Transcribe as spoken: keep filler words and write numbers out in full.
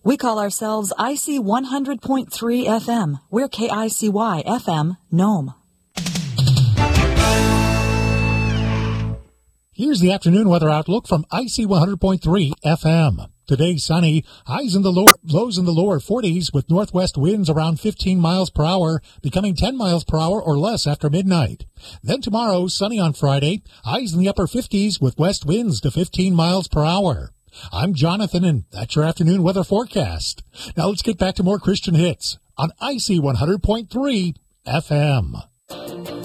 We call ourselves I C one hundred point three F M. We're K I C Y F M, Nome. Here's the afternoon weather outlook from I C one hundred point three F M. Today, sunny, highs in the lower, lows in the lower forties with northwest winds around fifteen miles per hour, becoming ten miles per hour or less after midnight. Then tomorrow, sunny on Friday, highs in the upper fifties with west winds to fifteen miles per hour. I'm Jonathan, and that's your afternoon weather forecast. Now let's get back to more Christian hits on I C one hundred point three F M.